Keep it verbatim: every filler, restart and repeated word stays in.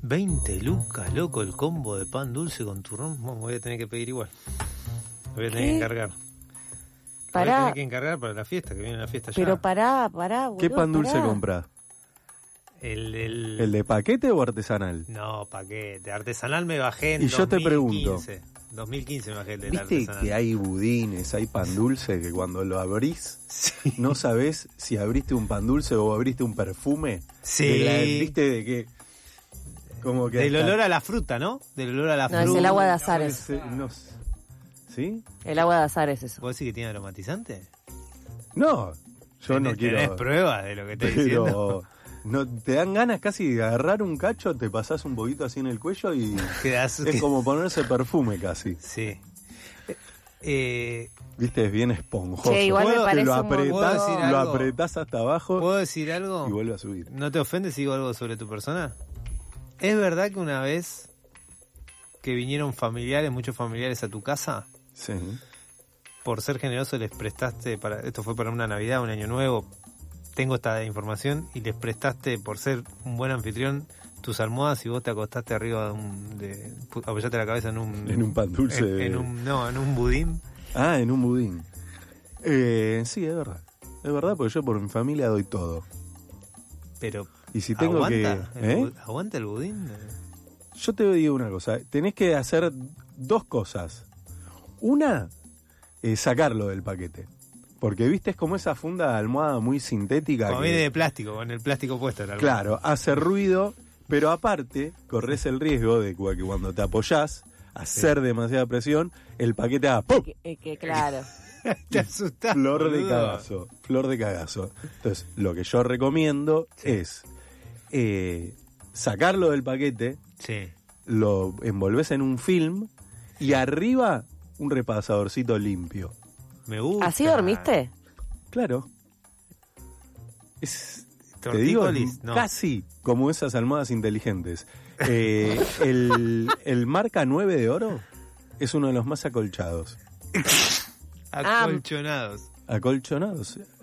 veinte lucas, loco, el combo de pan dulce con turrón. Bueno, voy a tener que pedir igual. Lo voy a tener ¿Qué? que encargar. Pará. Voy a tener que encargar para la fiesta, que viene la fiesta ya. Pero pará, pará, boludo, ¿Qué pan dulce pará. compras? El, el... ¿El de paquete o artesanal? No, paquete. Artesanal me bajé en Y yo te dos mil quince. pregunto. dos mil quince me bajé el del ¿Viste artesanal. que hay budines, hay pan dulce que cuando lo abrís Sí. no sabés si abriste un pan dulce o abriste un perfume? Sí. De la- ¿Viste de qué? Como que Del hasta- olor a la fruta, ¿no? Del olor a la No, fruta. es el agua de azares. Ese- no sé. ¿Sí? El agua de azar es eso. ¿Vos decís que tiene aromatizante? No, yo no ¿Tenés- quiero... ¿Tenés prueba de lo que estoy diciendo? Pero no, te dan ganas casi de agarrar un cacho, te pasás un poquito así en el cuello y Quedás- es como ponerse perfume casi. Sí. Eh, Viste, es bien esponjoso. Che, igual me ¿Puedo- parece lo un montón. ¿Puedo apretás, decir lo algo? apretás hasta abajo ¿Puedo decir algo? y vuelve a subir. ¿No te ofende si digo algo sobre tu persona? ¿Es verdad que una vez que vinieron familiares, muchos familiares a tu casa, Sí. por ser generoso les prestaste, para esto fue para una Navidad, un Año Nuevo, tengo esta información, y les prestaste, por ser un buen anfitrión, tus almohadas y vos te acostaste arriba de un... De, apoyaste la cabeza en un... En un pan dulce. En, en un, no, en un budín. Ah, en un budín. Eh, sí, es verdad. Es verdad porque yo por mi familia doy todo. Pero Y si tengo que... ¿aguanta, el, ¿eh? bu- ¿aguanta el budín? Yo te digo una cosa. Tenés que hacer dos cosas. Una, eh, sacarlo del paquete. Porque, viste, es como esa funda de almohada muy sintética. Como que- viene de plástico, con el plástico puesto. La almohada. Claro, hace ruido, pero aparte corres el riesgo de que que cuando te apoyás, hacer demasiada presión, el paquete haga ¡pum! Que, eh, que claro. Te asustás. Flor de boludo. cagazo, flor de cagazo. Entonces, lo que yo recomiendo es eh, sacarlo del paquete, Sí. lo envolves en un film y arriba un repasadorcito limpio. Me gusta. ¿Así dormiste? Claro. Es, te digo, Tortícolis, no. casi como esas almohadas inteligentes. Eh, el, el marca nueve de oro es uno de los más acolchados. Acolchonados. Acolchonados.